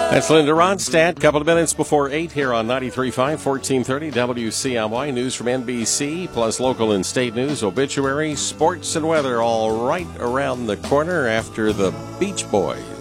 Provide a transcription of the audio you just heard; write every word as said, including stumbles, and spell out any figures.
That's Linda Ronstadt. Couple of minutes before eight here on ninety-three point five, fourteen thirty W C M Y. News from N B C, plus local and state news, obituaries, sports, and weather all right around the corner after the Beach Boys.